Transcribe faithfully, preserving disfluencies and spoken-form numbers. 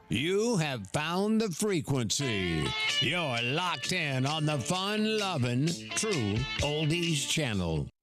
You have found the frequency. You're locked in on the fun-loving True Oldies channel.